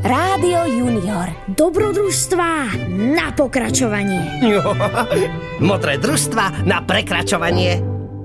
Rádio Junior. Dobrodružstvá na pokračovanie. Modré družstva na prekračovanie.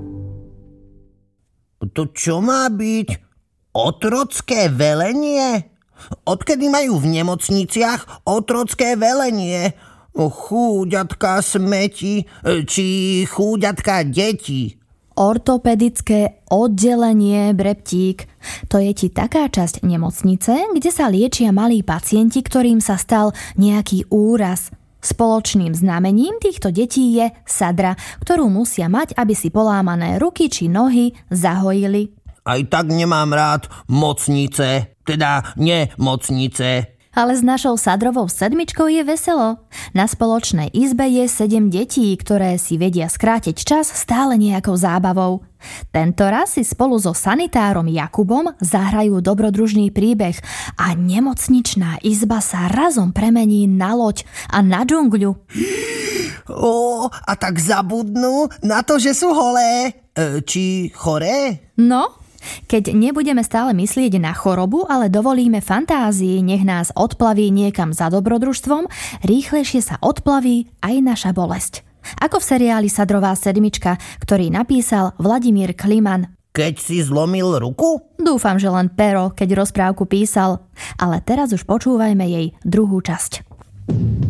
To čo má byť? Otrocké velenie? Odkedy majú v nemocniciach otrocké velenie? Chúďatka smeti, či chúďatka deti. Ortopedické oddelenie, Breptík. To je ti taká časť nemocnice, kde sa liečia malí pacienti, ktorým sa stal nejaký úraz. Spoločným znamením týchto detí je sadra, ktorú musia mať, aby si polámané ruky či nohy zahojili. Aj tak nemám rád mocnice, teda nemocnice. Ale s našou sadrovou sedmičkou je veselo. Na spoločnej izbe je 7 detí, ktoré si vedia skrátiť čas stále nejakou zábavou. Tento raz si spolu so sanitárom Jakubom zahrajú dobrodružný príbeh a nemocničná izba sa razom premení na loď a na džungľu. A tak zabudnú na to, že sú holé. Či choré? No, keď nebudeme stále myslieť na chorobu, ale dovolíme fantázii, nech nás odplaví niekam za dobrodružstvom, rýchlejšie sa odplaví aj naša bolesť. Ako v seriáli Sadrová sedmička, ktorý napísal Vladimír Kliman. Keď si zlomil ruku? Dúfam, že len pero, keď rozprávku písal. Ale teraz už počúvajme jej druhú časť.